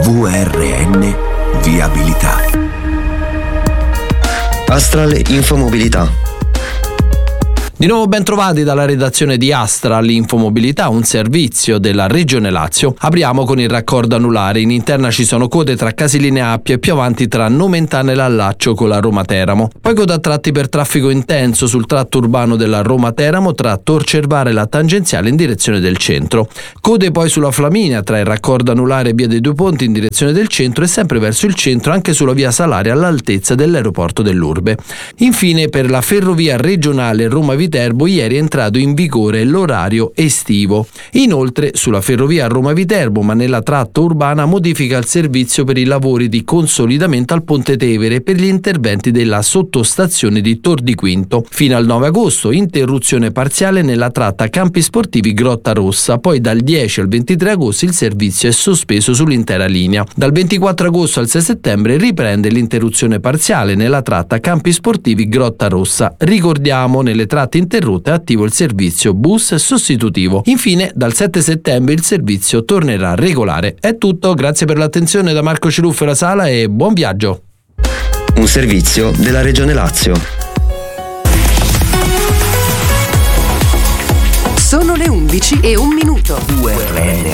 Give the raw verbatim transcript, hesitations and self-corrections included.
V R N Viabilità. Astral Infomobilità. Di nuovo ben trovati dalla redazione di Astral Infomobilità, un servizio della Regione Lazio. Apriamo con il raccordo anulare. In interna ci sono code tra Casilinea Appia e più avanti tra Nomentana e l'allaccio con la Roma Teramo. Poi code a tratti per traffico intenso sul tratto urbano della Roma Teramo tra Tor Cervara e la tangenziale in direzione del centro. Code poi sulla Flaminia tra il raccordo anulare e via dei Due Ponti in direzione del centro e sempre verso il centro anche sulla via Salaria all'altezza dell'aeroporto dell'Urbe. Infine per la ferrovia regionale Roma Viterbo ieri è entrato in vigore l'orario estivo. Inoltre sulla ferrovia Roma-Viterbo, ma nella tratta urbana, modifica il servizio per i lavori di consolidamento al Ponte Tevere per gli interventi della sottostazione di Tor di Quinto. Fino al nove agosto interruzione parziale nella tratta Campi Sportivi Grotta Rossa, poi dal dieci al ventitré agosto il servizio è sospeso sull'intera linea. Dal ventiquattro agosto al sei settembre riprende l'interruzione parziale nella tratta Campi Sportivi Grotta Rossa. Ricordiamo, nelle tratte interrotte è attivo il servizio bus sostitutivo. Infine dal sette settembre il servizio tornerà regolare. È tutto, grazie per l'attenzione da Marco Ciruffo e la Sala e buon viaggio. Un servizio della Regione Lazio. Sono le undici e un minuto. V R N